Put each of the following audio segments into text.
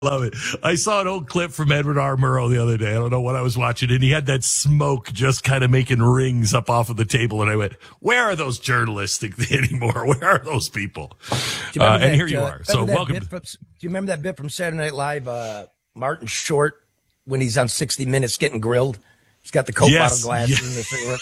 love it. I saw an old clip from Edward R. Murrow the other day. I don't know what I was watching, and he had that smoke just kind of making rings up off of the table. And I went, "Where are those journalists anymore? Where are those people?" And here you are. So welcome. Do you remember that bit from Saturday Night Live? Martin Short, when he's on 60 Minutes getting grilled, he's got the Coke bottle glass in the finger.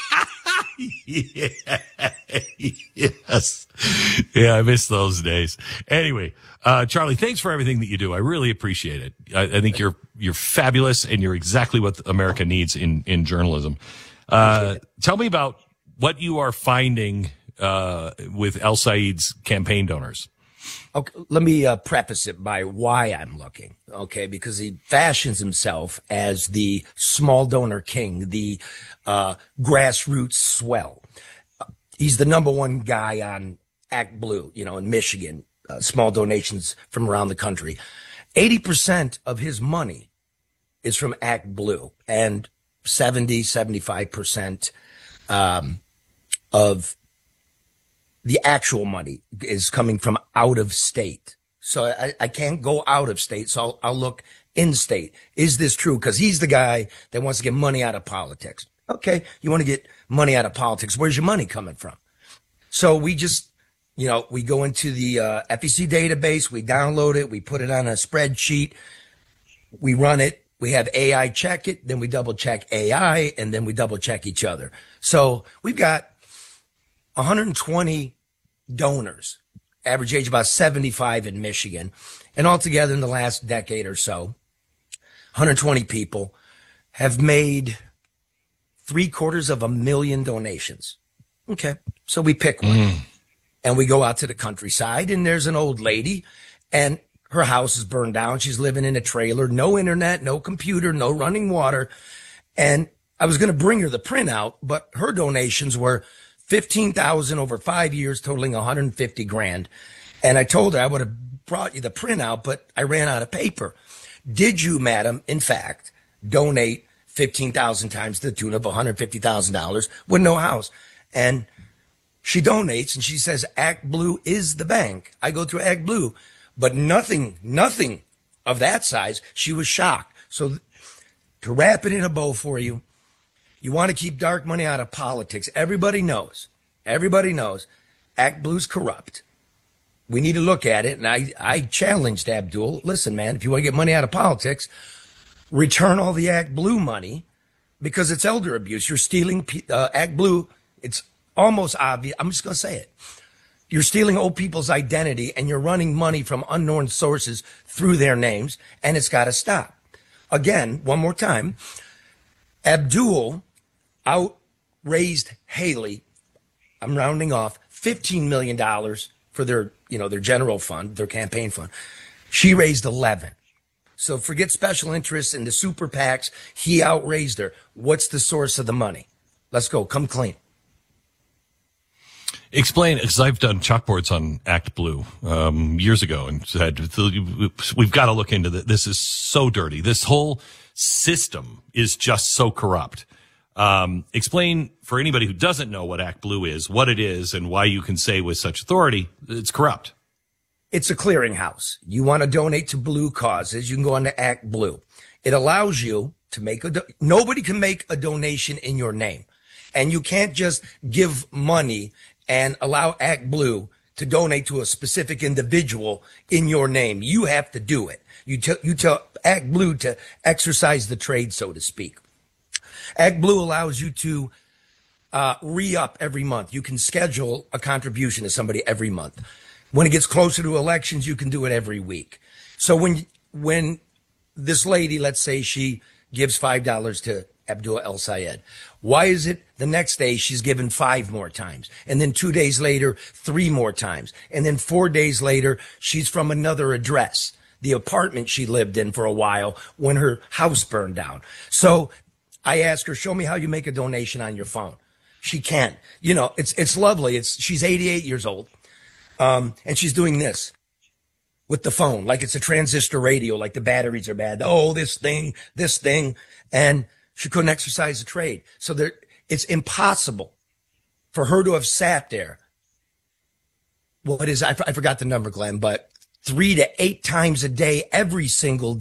Yes. Yeah, I miss those days. Anyway, Charlie, thanks for everything that you do. I really appreciate it. I think you're fabulous, and you're exactly what America needs in journalism. Tell me about what you are finding with El Said's campaign donors. Okay, let me preface it by why I'm looking, okay, because he fashions himself as the small donor king, the grassroots swell. He's the number one guy on Act Blue, in Michigan, small donations from around the country. 80% of his money is from Act Blue, and 75% of the actual money is coming from out of state. So I can't go out of state, so I'll look in state. Is this true? Because he's the guy that wants to get money out of politics. Okay, you want to get money out of politics. Where's your money coming from? So we just, we go into the FEC database, we download it, we put it on a spreadsheet, we run it, we have AI check it, then we double check AI, and then we double check each other. So we've got 120 donors, average age about 75 in Michigan. And altogether in the last decade or so, 120 people have made $750,000 donations. Okay. So we pick one and we go out to the countryside, and there's an old lady, and her house is burned down. She's living in a trailer, no internet, no computer, no running water. And I was going to bring her the printout, but her donations were $15,000 over 5 years, totaling $150,000. And I told her I would have brought you the printout, but I ran out of paper. Did you, madam, in fact, donate 15,000 times to the tune of $150,000 with no house? And she donates, and she says, Act Blue is the bank. I go through Act Blue, but nothing of that size. She was shocked. So to wrap it in a bow for you, you want to keep dark money out of politics. Everybody knows Act Blue's corrupt. We need to look at it. And I challenged Abdul. Listen, man, if you want to get money out of politics, return all the Act Blue money, because it's elder abuse. You're stealing Act Blue. It's almost obvious. I'm just going to say it. You're stealing old people's identity, and you're running money from unknown sources through their names, and it's got to stop. Again, one more time, Abdul outraised Haley, I'm rounding off, $15 million for their general fund, their campaign fund. She raised 11. So forget special interests and the super PACs. He outraised her. What's the source of the money? Let's go. Come clean. Explain, because I've done chalkboards on Act Blue years ago and said, we've got to look into this. This is so dirty. This whole system is just so corrupt. Explain for anybody who doesn't know what Act Blue is, what it is, and why you can say with such authority it's corrupt. It's a clearinghouse. You want to donate to blue causes, you can go on to Act Blue. It allows you to make nobody can make a donation in your name. And you can't just give money and allow Act Blue to donate to a specific individual in your name. You have to do it. You tell Act Blue to exercise the trade, so to speak. Act Blue allows you to re-up every month. You can schedule a contribution to somebody every month. When it gets closer to elections, you can do it every week. So when this lady, let's say she gives $5 to Abdul El Sayed, why is it the next day she's given 5 more times? And then 2 days later, 3 more times. And then 4 days later, she's from another address, the apartment she lived in for a while when her house burned down. So I asked her, show me how you make a donation on your phone. She can't. It's lovely. She's 88 years old. And she's doing this with the phone, like it's a transistor radio, like the batteries are bad. Oh, this thing. And she couldn't exercise the trade. So it's impossible for her to have sat there. Well, I forgot the number, Glenn, but 3 to 8 times a day, every single